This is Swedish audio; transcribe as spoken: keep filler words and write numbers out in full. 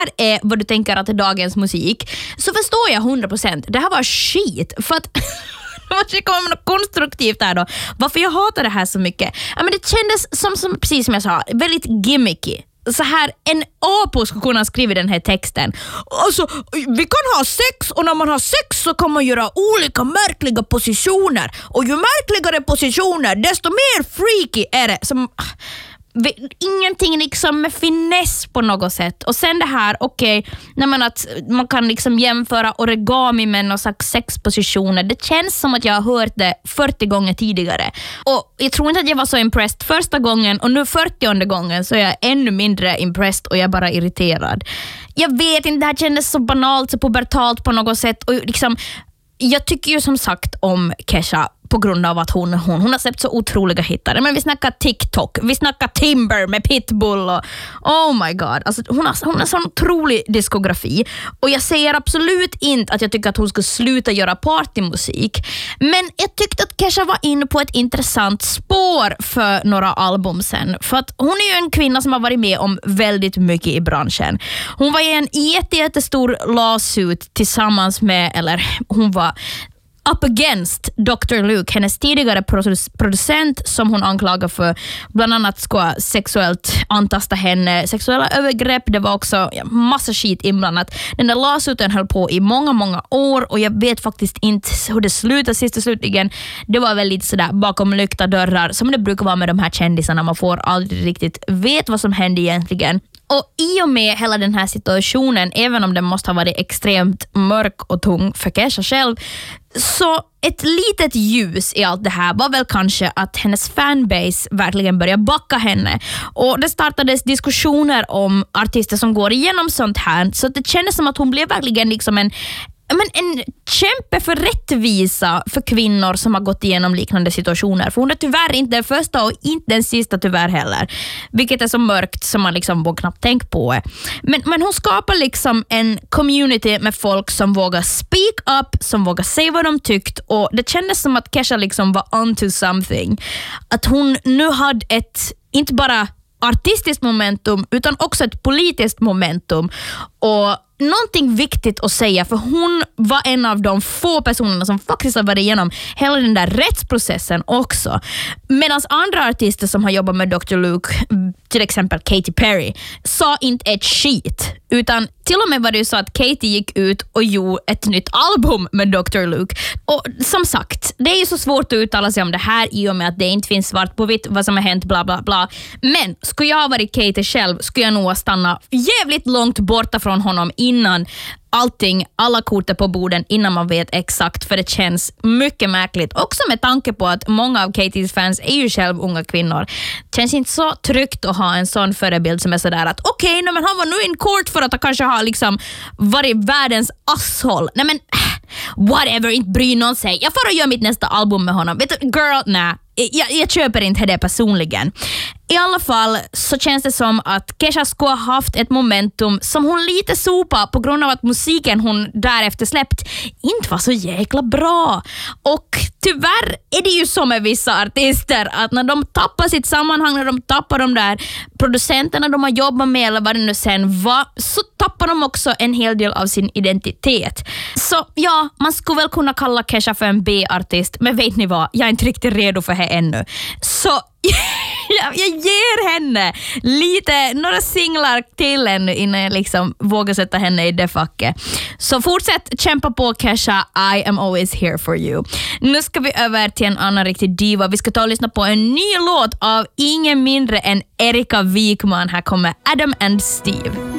är vad du tänker att är dagens musik, så förstår jag hundra procent. Det här var skit. För att det kommer något konstruktivt här då. Varför jag hatar det här så mycket? Ja, men det kändes som, som, precis som jag sa, väldigt gimmicky. Så här, en apo skulle kunna skriva den här texten. Alltså, vi kan ha sex, och när man har sex så kan man göra olika märkliga positioner. Och ju märkligare positioner, desto mer freaky är det. Som... ingenting liksom med finess på något sätt. Och sen det här, okej, okay, att man kan liksom jämföra origami med någon slags sexpositioner. Det känns som att jag har hört det fyrtio gånger tidigare. Och jag tror inte att jag var så impressed första gången, och nu fyrtionde gången så är jag ännu mindre impressed och jag är bara irriterad. Jag vet inte, det här kändes så banalt, så pubertalt på något sätt. Och liksom, jag tycker ju som sagt om Kesha på grund av att hon, hon, hon har släppt så otroliga hittar. Men vi snackar TikTok, vi snackar Timber med Pitbull och oh my god. Alltså, hon har, hon har sån otrolig diskografi, och jag säger absolut inte att jag tycker att hon ska sluta göra partymusik, men jag tyckte att Kesha var inne på ett intressant spår för några album sen. För att hon är ju en kvinna som har varit med om väldigt mycket i branschen. Hon var i en jätte, jättestor lawsuit tillsammans med, eller hon var up against doktor Luke, hennes tidigare producent, som hon anklagar för bland annat ska sexuellt antasta henne, sexuella övergrepp. Det var också ja, massa skit inblandat. Den där lawsuiten höll på i många, många år, och jag vet faktiskt inte hur det slutade sist och slutligen. Det var väl lite sådär bakom lyckta dörrar, som det brukar vara med de här kändisarna. Man får aldrig riktigt veta vad som hände egentligen. Och i och med hela den här situationen, även om den måste ha varit extremt mörk och tung för Kesha själv, så ett litet ljus i allt det här var väl kanske att hennes fanbase verkligen började backa henne. Och det startades diskussioner om artister som går igenom sånt här, så det kändes som att hon blev verkligen liksom en Men en kämpe för rättvisa för kvinnor som har gått igenom liknande situationer. För hon är tyvärr inte den första och inte den sista tyvärr heller. Vilket är så mörkt som man liksom vågar knappt tänka på. Men, men hon skapar liksom en community med folk som vågar speak up, som vågar säga vad de tyckt. Och det kändes som att Kesha liksom var onto something. Att hon nu hade ett, inte bara artistiskt momentum, utan också ett politiskt momentum. Och någonting viktigt att säga, för hon var en av de få personerna som faktiskt har varit igenom hela den där rättsprocessen också. Medan andra artister som har jobbat med doktor Luke, till exempel Katy Perry, sa inte ett skit. Utan till och med var det ju så att Katy gick ut och gjorde ett nytt album med doktor Luke. Och som sagt, det är ju så svårt att uttala sig om det här i och med att det inte finns svart på vitt vad som har hänt, bla bla bla. Men skulle jag ha varit Katy själv, skulle jag nog stanna jävligt långt borta från honom innan allting, alla korten på borden, innan man vet exakt, för det känns mycket märkligt. Också med tanke på att många av Katys fans är ju själv unga kvinnor. Det känns inte så tryggt att ha en sån förebild som är sådär att okej, okay, men han var nu in court för att han kanske har liksom varit världens asshole. Nej men, whatever, inte bry någon sig. Jag får att göra mitt nästa album med honom. Vet du, girl, nej. Jag, jag köper inte det personligen. I alla fall så känns det som att Kesha skulle ha haft ett momentum som hon lite sopa på grund av att musiken hon därefter släppt inte var så jäkla bra. Och tyvärr är det ju som med vissa artister att när de tappar sitt sammanhang, när de tappar de där producenterna de har jobbat med eller vad det nu sen var, så tappar de också en hel del av sin identitet. Så ja, man skulle väl kunna kalla Kesha för en B-artist, men vet ni vad? Jag är inte riktigt redo för det ännu. Så jag, jag ger henne lite, några singlar till ännu innan jag liksom vågar sätta henne i det facket. Så fortsätt kämpa på, Kesha. I am always here for you. Nu ska vi över till en annan riktig diva. Vi ska ta och lyssna på en ny låt av ingen mindre än Erika Wikman. Här kommer Adam and Steve.